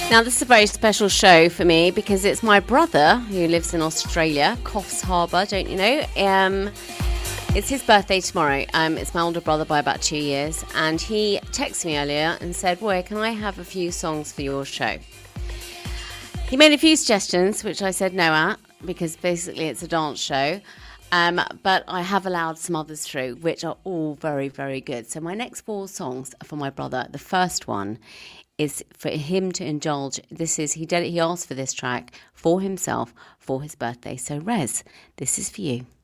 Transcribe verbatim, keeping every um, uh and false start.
Now, this is a very special show for me because it's my brother who lives in Australia, Coffs Harbour, don't you know? Um, it's his birthday tomorrow. Um, it's my older brother by about two years. And he texted me earlier and said, Roy, can I have a few songs for your show? He made a few suggestions, which I said no at, because basically it's a dance show. Um, but I have allowed some others through, which are all very, very good. So my next four songs are for my brother. The first one is for him to indulge. This is, he did it, he asked for this track for himself for his birthday. So Rez, this is for you.